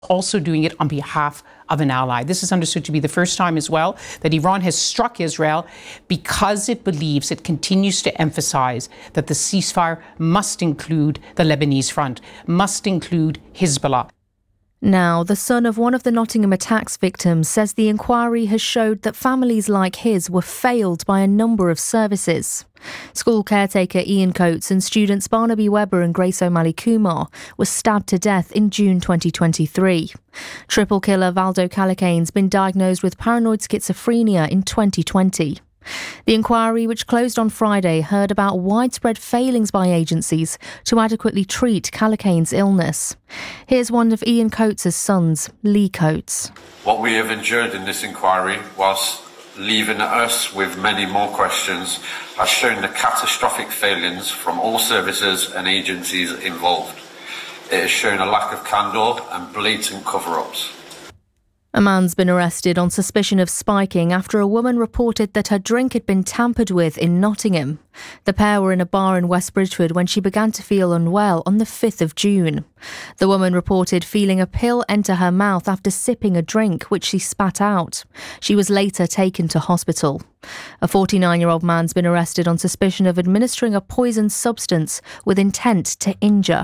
also doing it on behalf of an ally. This is understood to be the first time as well that Iran has struck Israel because it believes it continues to emphasize that the ceasefire must include the Lebanese front, must include Hezbollah. Now, the son of one of the Nottingham attacks victims says the inquiry has showed that families like his were failed by a number of services. School caretaker Ian Coates and students Barnaby Webber and Grace O'Malley Kumar were stabbed to death in June 2023. Triple killer Valdo Calicane's been diagnosed with paranoid schizophrenia in 2020. The inquiry, which closed on Friday, heard about widespread failings by agencies to adequately treat Calicane's illness. Here's one of Ian Coates' sons, Lee Coates. What we have endured in this inquiry, whilst leaving us with many more questions, has shown the catastrophic failings from all services and agencies involved. It has shown a lack of candour and blatant cover-ups. A man's been arrested on suspicion of spiking after a woman reported that her drink had been tampered with in Nottingham. The pair were in a bar in West Bridgford when she began to feel unwell on the 5th of June. The woman reported feeling a pill enter her mouth after sipping a drink, which she spat out. She was later taken to hospital. A 49-year-old man's been arrested on suspicion of administering a poisoned substance with intent to injure.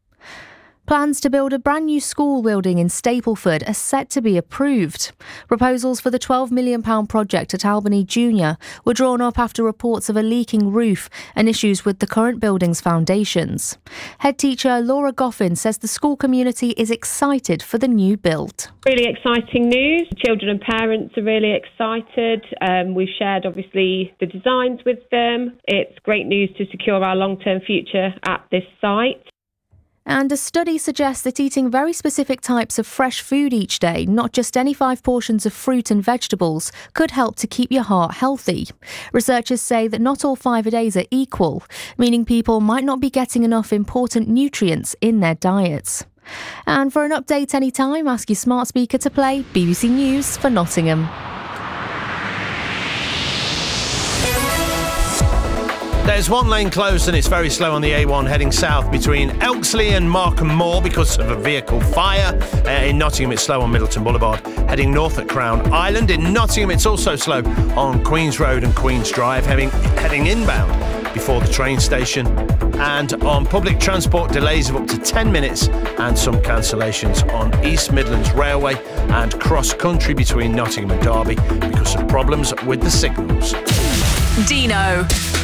Plans to build a brand new school building in Stapleford are set to be approved. Proposals for the £12 million project at Albany Junior were drawn up after reports of a leaking roof and issues with the current building's foundations. Head teacher Laura Goffin says the school community is excited for the new build. Really exciting news. Children and parents are really excited. We've shared, obviously, the designs with them. It's great news to secure our long-term future at this site. And a study suggests that eating very specific types of fresh food each day, not just any 5 portions of fruit and vegetables, could help to keep your heart healthy. Researchers say that not all 5 a days are equal, meaning people might not be getting enough important nutrients in their diets. And for an update anytime, ask your smart speaker to play BBC News for Nottingham. There's one lane closed and it's very slow on the A1 heading south between Elksley and Markham Moor because of a vehicle fire. In Nottingham, it's slow on Middleton Boulevard. Heading north at Crown Island. In Nottingham, it's also slow on Queen's Road and Queen's Drive, heading inbound before the train station. And on public transport, delays of up to 10 minutes and some cancellations on East Midlands Railway and cross-country between Nottingham and Derby because of problems with the signals. Dino.